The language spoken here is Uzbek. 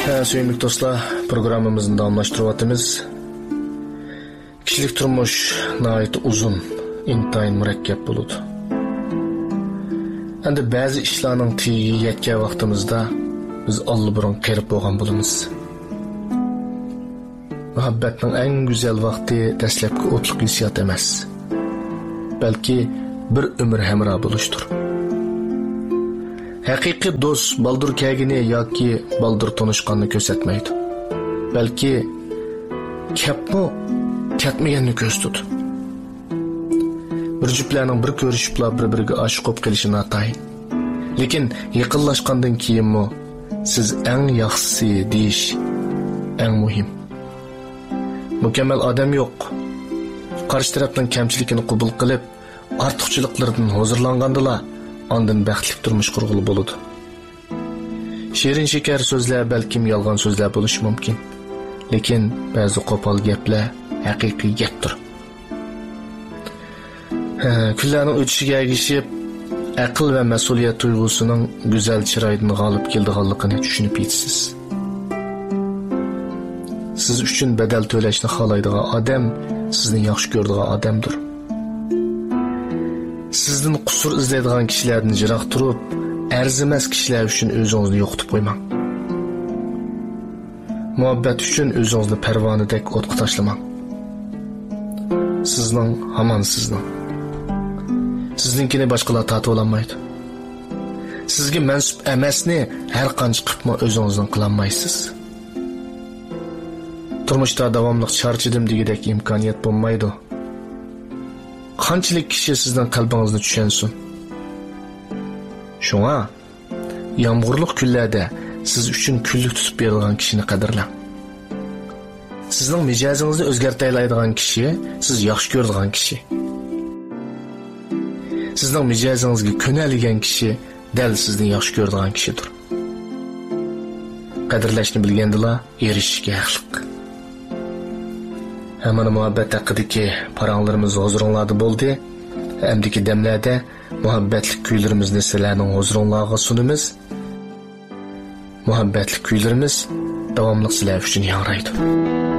Söylemek dostlar, programımızın davamlaştırıvatımız. Kişilik turmuş nait uzun, intayın mürekkep buludu. Endi bazı işlarning tegi yetken vaqtimizda biz allıburun qerib bo'lgan bo'lamiz. Muhabbatning eng go'zal vaqti dastlabki o'tliq hissiyot emas, balki bir umr hamroh bo'lishdir. Haqiqiy do'st baldur kagini yoki baldur tanishganni ko'rsatmaydi, balki kapmo ketmaganni ko'rsatadi. Bir juftlarning bir ko'rishibla bir-biriga oshiq bo'lib qilishini atayin. Lekin yaqinlashgandan keyinmi siz eng yaxshisi deyish eng muhim. Mukammal odam yo'q. Qarshi tarafning kamchiligini qabul qilib, ortiqchiliklaridan hozirlangandila ondan baxtli turmush qurg'ili bo'ladi. Shirin shekar so'zlar balkim yolg'on so'zlar bo'lishi mumkin, lekin ba'zi qo'pol gaplar haqiqiy gapdir. Kunlarning o'tishiga ergishib, aql va mas'uliyat tuyg'usining go'zal chiroydan g'olib kelganligini tushunib yetasiz. Siz uchun badal to'lashni xohlaydigan odam sizni yaxshi ko'radigan odamdir. Sizdan qusur izlaydigan kishilardan jiroq turib, arzimas kishilar uchun o'zingizni yo'qotib qo'ymang. Muhabbat uchun o'zingizni parvonadek o'tqa tashlamang. Sizning hamon sizning. Sizninkini boshqalar tatib olmaydi. Sizga mansub emasni har qancha qilibmi o'zingizdan qilolmaysiz. Turmushda davomli charchadim degidek imkoniyat bo'lmaydi. Qanchalik kishi sizdan qalbingizni tushunsin. Shunga yomg'irlik kunlarda siz uchun kunlik tutib beradigan kishini qadrlang. Sizning mijozingizni o'zgartiraydigan kishi siz yaxshi ko'radigan kishi. Sizning mijozingizga ko'naligan kishi dal sizni yaxshi ko'radigan kishidir. Qadrlashni bilgandilar erishishga haqliq. Hamma muhabbat haqidagi paranglarimiz huzuringlarda bo'ldi. Hamdiki damlarda muhabbatli kuylarimizni sizlarning huzuringlarga sunamiz. Muhabbatli kuylarimiz davomli sizlar uchun yangraydi.